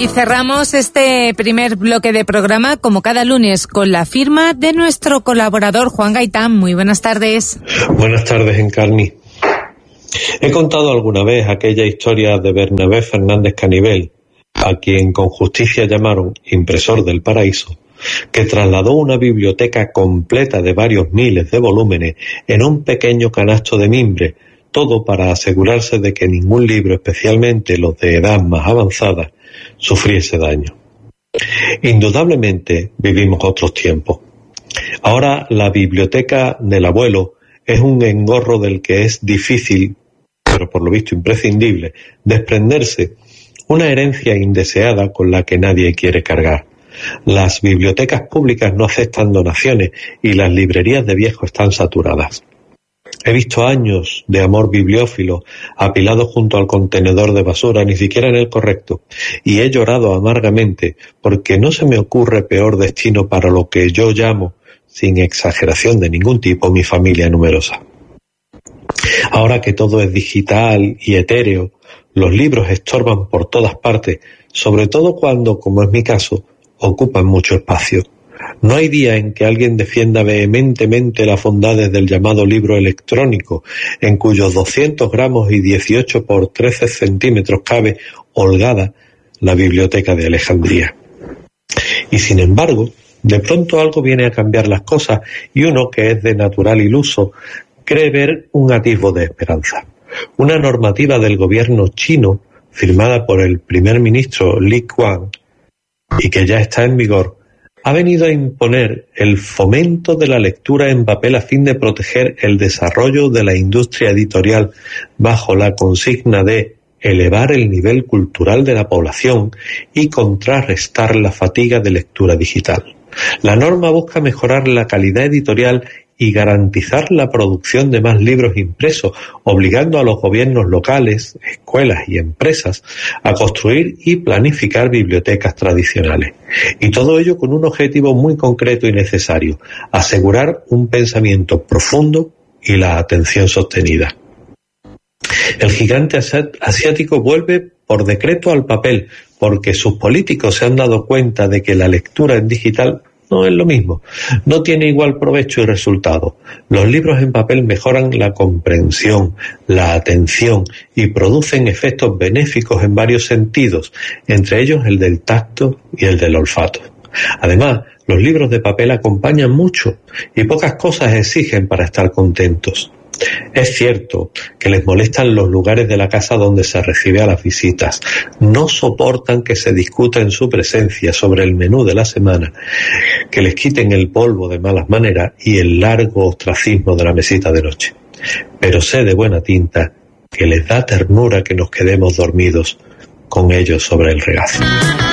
Y cerramos este primer bloque de programa, como cada lunes, con la firma de nuestro colaborador Juan Gaitán. Muy buenas tardes. Buenas tardes, Encarni. He contado alguna vez aquella historia de Bernabé Fernández Canivel, a quien con justicia llamaron impresor del paraíso, que trasladó una biblioteca completa de varios miles de volúmenes en un pequeño canasto de mimbre, todo para asegurarse de que ningún libro, especialmente los de edad más avanzada, sufriese daño. Indudablemente vivimos otros tiempos. Ahora la biblioteca del abuelo es un engorro del que es difícil, pero por lo visto imprescindible, desprenderse, una herencia indeseada con la que nadie quiere cargar. Las bibliotecas públicas no aceptan donaciones y las librerías de viejo están saturadas. He visto años de amor bibliófilo apilados junto al contenedor de basura, ni siquiera en el correcto, y he llorado amargamente porque no se me ocurre peor destino para lo que yo llamo, sin exageración de ningún tipo, mi familia numerosa. Ahora que todo es digital y etéreo, los libros estorban por todas partes, sobre todo cuando, como es mi caso, ocupan mucho espacio. No hay día en que alguien defienda vehementemente las bondades del llamado libro electrónico, en cuyos 200 gramos y 18 por 13 centímetros cabe holgada la biblioteca de Alejandría. Y sin embargo, de pronto algo viene a cambiar las cosas y uno, que es de natural iluso, cree ver un atisbo de esperanza. Una normativa del gobierno chino, firmada por el primer ministro Li Qiang, y que ya está en vigor, ha venido a imponer el fomento de la lectura en papel a fin de proteger el desarrollo de la industria editorial bajo la consigna de elevar el nivel cultural de la población y contrarrestar la fatiga de lectura digital. La norma busca mejorar la calidad editorial y garantizar la producción de más libros impresos, obligando a los gobiernos locales, escuelas y empresas a construir y planificar bibliotecas tradicionales. Y todo ello con un objetivo muy concreto y necesario: asegurar un pensamiento profundo y la atención sostenida. El gigante asiático vuelve por decreto al papel, porque sus políticos se han dado cuenta de que la lectura en digital no es lo mismo, no tiene igual provecho y resultado. Los libros en papel mejoran la comprensión, la atención y producen efectos benéficos en varios sentidos, entre ellos el del tacto y el del olfato. Además, los libros de papel acompañan mucho y pocas cosas exigen para estar contentos. Es cierto que les molestan los lugares de la casa donde se recibe a las visitas, no soportan que se discuta en su presencia sobre el menú de la semana, que les quiten el polvo de malas maneras y el largo ostracismo de la mesita de noche. Pero sé de buena tinta que les da ternura que nos quedemos dormidos con ellos sobre el regazo.